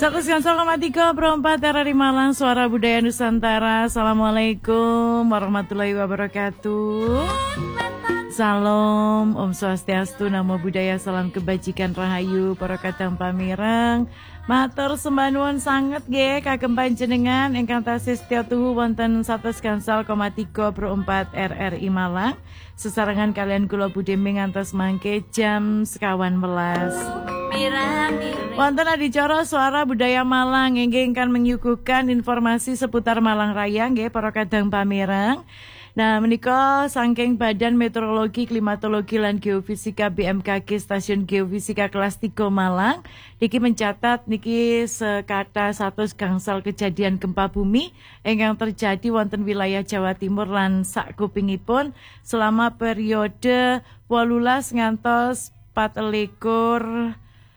101,3 RRI Malang, Suara Budaya Nusantara. Assalamualaikum warahmatullahi wabarakatuh. Salam, Om Swastiastu, Namo Buddhaya, salam kebajikan rahayu, para kadang pamireng. Matur sembah nuwun sanget nggih kagem panjenengan ingkang tasih setya tuhu wonten 100,3 RRI Malang. Sesarengan kalian kula budhe ngantos mangke jam 11. Wonten adicara Suara Budaya Malang inggih ingkang menyuguhkan informasi seputar Malang Raya nggih para kadang pamireng. Nah, menika saking Badan Meteorologi, Klimatologi lan Geofisika BMKG Stasiun Geofisika kelas 3 Malang niki mencatat niki sekata 100 gangsal kejadian gempa bumi ingkang terjadi wonten wilayah Jawa Timur lan sakupingipun selama periode 18 ngantos 24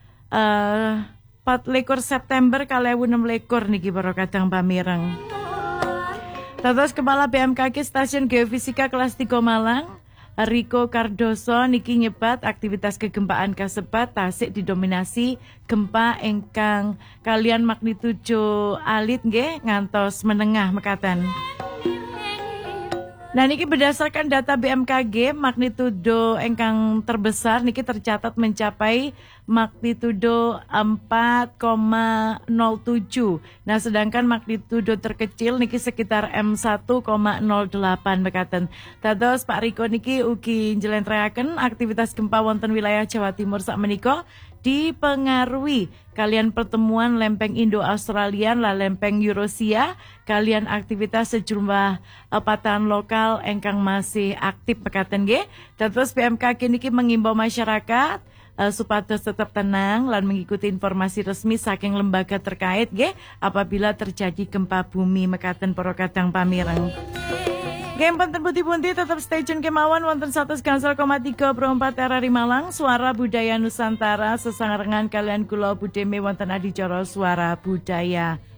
September 2016 niki para kadang pamireng. Dados Kepala BMKG Stasiun Geofisika kelas 3 Malang, Riko Cardoso niki nyebat aktivitas kegempaan kasebat tasik didominasi gempa ingkang kalian magnitudo alit nggih ngantos menengah mekaten. Nah niki berdasarkan data BMKG magnitudo ingkang terbesar niki tercatat mencapai magnitudo 4,07. Nah sedangkan magnitudo terkecil niki sekitar M1,08 mekaten. Dados Pak Riko niki ugi njlentrehake aktivitas gempa wonten wilayah Jawa Timur sakmenika dipengaruhi kalian pertemuan lempeng Indo-Australian lan lempeng Eurasia kalian aktivitas sejumlah patahan lokal engkang masih aktif mekaten nggih. Dados BMKG niki mengimbau masyarakat supados tetap tenang lan mengikuti informasi resmi saking lembaga terkait nggih apabila terjadi gempa bumi mekaten para kadang pamireng. Game penten putih-putih tetap stay tune kemawon wonten 100,3 RRI Malang, Suara Budaya Nusantara. Sesarengan kalian kula budhe wonten adicara Suara Budaya.